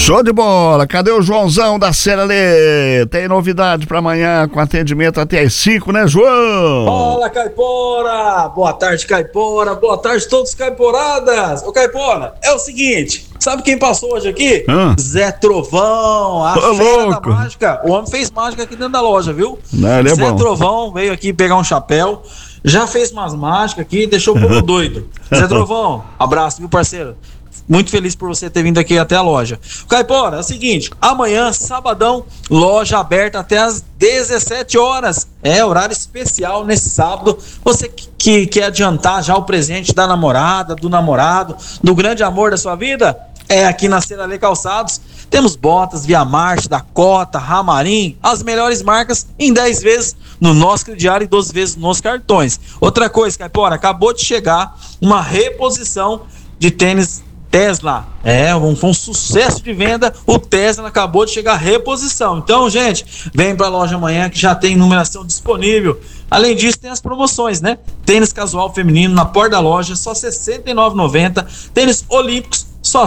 Show de bola, cadê o Joãozão da Seralê? Tem novidade para amanhã com atendimento até às 5, né, João? Fala, Caipora! Boa tarde, Caipora! Boa tarde, todos caiporadas! Ô, Caipora, é o seguinte, sabe quem passou hoje aqui? Zé Trovão, a fera da mágica. O homem fez mágica aqui dentro da loja, viu? Não, ele é Zé bom. Trovão veio aqui pegar um chapéu, já fez umas mágicas aqui, deixou o povo doido. Zé Trovão, abraço, viu, parceiro? Muito feliz por você ter vindo aqui até a loja. Caipora, é o seguinte, amanhã, sabadão, loja aberta até às 17 horas. É horário especial nesse sábado. Você que quer adiantar já o presente da namorada, do namorado, do grande amor da sua vida, é aqui na Seralê Calçados. Temos botas Via Marte, Dakota, Ramarim, as melhores marcas em 10 vezes no nosso crediário e 12 vezes nos cartões. Outra coisa, Caipora, acabou de chegar uma reposição de tênis Tesla. Foi um sucesso de venda. O Tesla acabou de chegar a reposição. Então, gente, vem pra loja amanhã que já tem numeração disponível. Além disso, tem as promoções, né? Tênis casual feminino na porta da loja, só R$ 69,90. Tênis olímpicos, só R$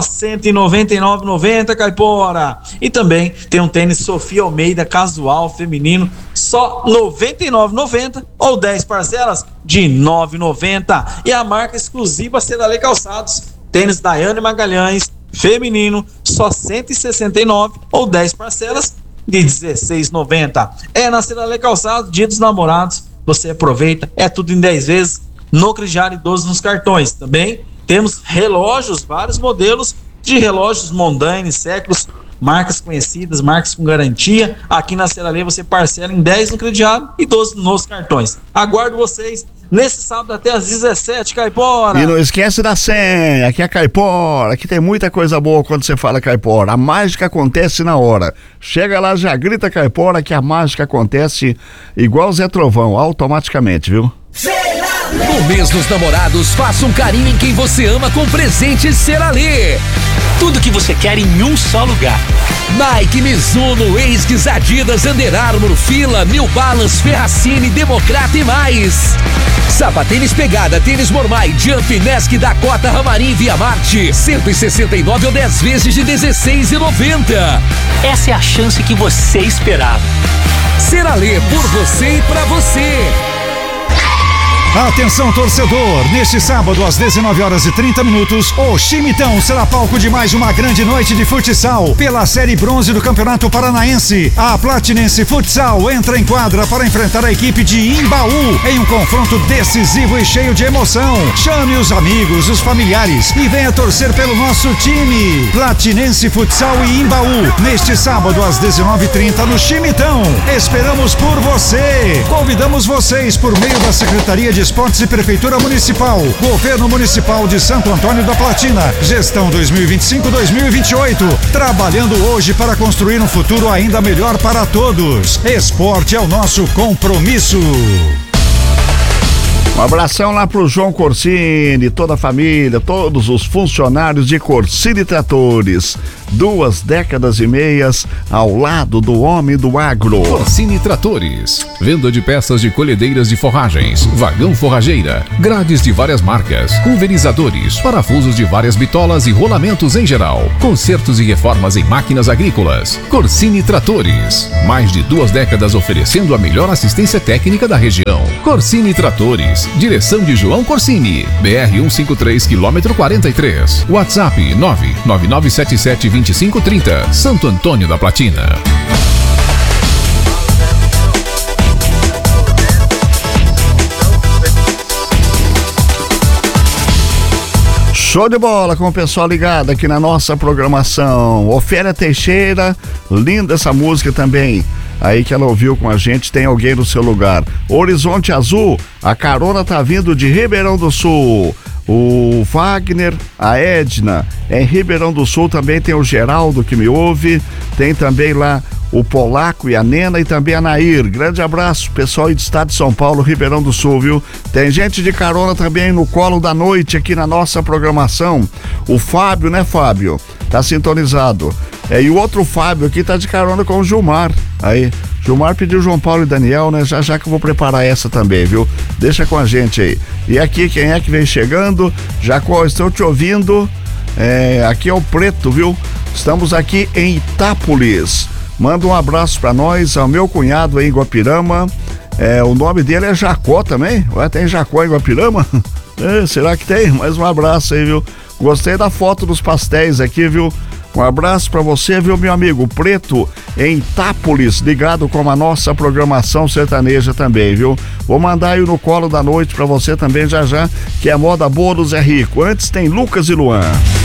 199,90, Caipora. E também tem um tênis Sofia Almeida casual feminino, só R$ 99,90 ou 10 parcelas de R$ 9,90. E a marca exclusiva Seralê Calçados, tênis Daiane Magalhães, feminino, só R$ 169 ou 10 parcelas de R$ 16,90. É na Seralê Calçados, Dia dos Namorados, você aproveita, é tudo em 10 vezes, no crediário e 12 nos cartões. Também temos relógios, vários modelos de relógios Mondane, séculos, marcas conhecidas, marcas com garantia. Aqui na Seralê você parcela em 10 no crediário e 12 nos cartões. Aguardo vocês nesse sábado até às 17, Caipora. E não esquece da senha, aqui é Caipora, aqui tem muita coisa boa quando você fala Caipora. A mágica acontece na hora. Chega lá, já grita Caipora que a mágica acontece igual Zé Trovão, automaticamente, viu? No mês dos namorados, faça um carinho em quem você ama com presentes Seralê. Tudo que você quer em um só lugar. Nike, Mizuno, Asics, Adidas, Under Armour, Fila, New Balance, Ferracini, Democrata e mais. Sapatênis Pegada, Tênis Mormai, Jump, Nesk, Dakota, Ramarim, Via Marte, 169 ou 10 vezes de R$16,90. Essa é a chance que você esperava. Seralê, por você e pra você. Atenção, torcedor, neste sábado às 19h30, o Chimitão será palco de mais uma grande noite de futsal pela Série Bronze do Campeonato Paranaense. A Platinense Futsal entra em quadra para enfrentar a equipe de Imbaú em um confronto decisivo e cheio de emoção. Chame os amigos, os familiares e venha torcer pelo nosso time. Platinense Futsal e Imbaú, neste sábado às 19h30 no Chimitão. Esperamos por você. Convidamos vocês por meio da Secretaria de Esportes e Prefeitura Municipal, Governo Municipal de Santo Antônio da Platina, gestão 2025-2028, trabalhando hoje para construir um futuro ainda melhor para todos. Esporte é o nosso compromisso. Um abração lá pro João Corsini, toda a família, todos os funcionários de Corsini Tratores. 2 décadas e meias ao lado do homem do agro. Corsini Tratores, venda de peças de colhedeiras de forragens, vagão forrageira, grades de várias marcas, pulverizadores, parafusos de várias bitolas e rolamentos em geral, consertos e reformas em máquinas agrícolas. Corsini Tratores, mais de 2 décadas oferecendo a melhor assistência técnica da região. Corsini Tratores, direção de João Corsini, BR-153, quilômetro 43. WhatsApp 999772530, Santo Antônio da Platina. Show de bola com o pessoal ligado aqui na nossa programação. Ofélia Teixeira, linda essa música também. Aí que ela ouviu com a gente, tem alguém no seu lugar. Horizonte Azul, a carona tá vindo de Ribeirão do Sul. O Wagner, a Edna, em Ribeirão do Sul também tem o Geraldo que me ouve. Tem também lá o Polaco e a Nena e também a Nair. Grande abraço, pessoal aí do estado de São Paulo, Ribeirão do Sul, viu? Tem gente de carona também no colo da noite aqui na nossa programação. O Fábio, né, Fábio? Tá sintonizado. E o outro Fábio aqui tá de carona com o Gilmar. Aí, Gilmar pediu João Paulo e Daniel, né? Já que eu vou preparar essa também, viu? Deixa com a gente aí. E aqui, quem é que vem chegando? Jacó, estou te ouvindo. Aqui é o Preto, viu? Estamos aqui em Itápolis. Manda um abraço para nós, ao meu cunhado aí em Guapirama. O nome dele é Jacó também. Ué, tem Jacó em Guapirama? Será que tem? Mais um abraço aí, viu? Gostei da foto dos pastéis aqui, viu? Um abraço pra você, viu, meu amigo Preto, em Itápolis, ligado com a nossa programação sertaneja também, viu? Vou mandar aí no colo da noite pra você também já, que a moda boa do Zé Rico. Antes tem Lucas e Luan.